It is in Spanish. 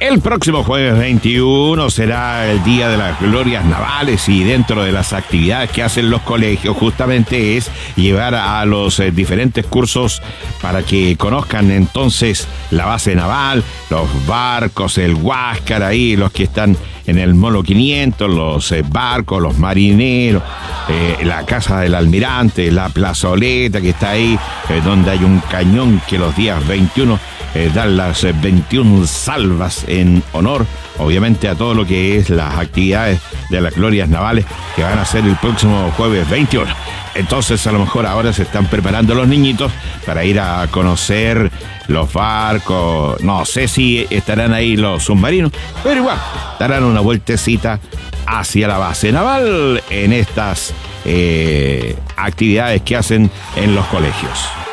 El próximo jueves 21 será el Día de las Glorias Navales y dentro de las actividades que hacen los colegios justamente es llevar a los diferentes cursos para que conozcan entonces la base naval, los barcos, el Huáscar ahí, los que están en el Molo 500, los barcos, los marineros, la casa del almirante, la plazoleta que está ahí, donde hay un cañón que los días 21 dan las 21 salvas en honor, obviamente, a todo lo que es las actividades de las glorias navales que van a ser el próximo jueves 21. Entonces, a lo mejor ahora se están preparando los niñitos para ir a conocer los barcos. No sé si estarán ahí los submarinos, pero igual darán una vueltecita hacia la base naval en estas actividades que hacen en los colegios.